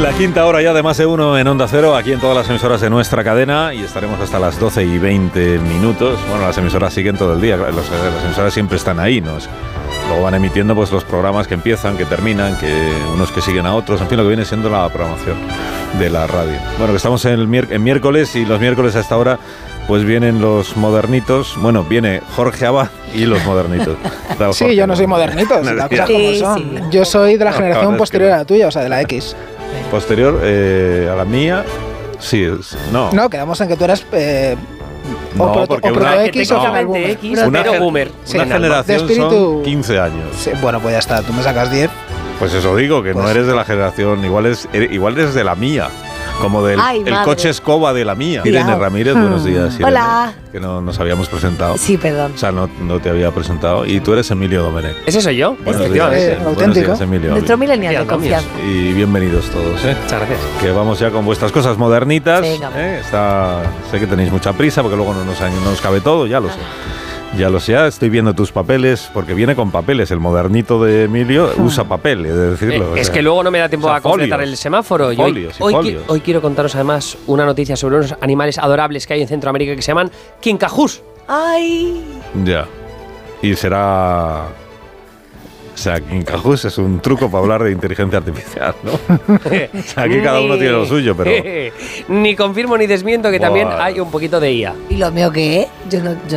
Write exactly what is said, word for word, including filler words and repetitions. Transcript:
La quinta hora ya de Más de Uno en Onda Cero, aquí en todas las emisoras de nuestra cadena, y estaremos hasta las doce y veinte minutos. Bueno, las emisoras siguen todo el día, los, las emisoras siempre están ahí, ¿no? Luego van emitiendo pues los programas que empiezan, que terminan, que unos que siguen a otros, en fin, lo que viene siendo la programación de la radio. Bueno, que estamos en, el mier- en miércoles, y los miércoles a esta hora pues vienen los modernitos. Bueno, viene Jorge Abad y los modernitos. Sí, Jorge, yo no soy modernito, no, las cosas como son. Sí, sí. Yo soy de la generación no, posterior a la tuya, o sea, de la X. Posterior eh, a la mía, sí, es, no. No, quedamos en que tú eras... Eh, no, o porque o una, X no, o boomer. X, una, pero boomer. Sí, una generación espíritu, son quince años. Sí, bueno, pues ya está, tú me sacas diez. Pues eso digo, que pues, no eres de la generación, igual, es, igual eres de la mía. Como del Ay, el coche escoba de la mía. Cuidado. Irene Ramírez, hmm. buenos días. Irene, hola. Que no nos habíamos presentado. Sí, perdón. O sea, no, no te había presentado. Y tú eres Emilio Domenech. ¿Ese soy yo? Buenos días, eh, buenos auténtico. días, Emilio. Nuestro millennial de confianza. Y bienvenidos todos, ¿eh? Muchas gracias. Que vamos ya con vuestras cosas modernitas. Venga. ¿eh? Está, sé que tenéis mucha prisa porque luego no nos, no nos cabe todo, ya lo sé. Ya lo sé, estoy viendo tus papeles, porque viene con papeles. El modernito de Emilio usa papel, es decirlo. Eh, es sea, que luego no me da tiempo o sea, a completar folios, el semáforo. Folios, y hoy, y hoy, folios. hoy quiero contaros además una noticia sobre unos animales adorables que hay en Centroamérica que se llaman quincajús. ¡Ay! Ya. Y será... O sea, quincajús es un truco para hablar de inteligencia artificial, ¿no? O sea, aquí cada uno tiene lo suyo, pero... Ni confirmo ni desmiento que Buah. también hay un poquito de I A. ¿Y lo mío qué? Yo no... Yo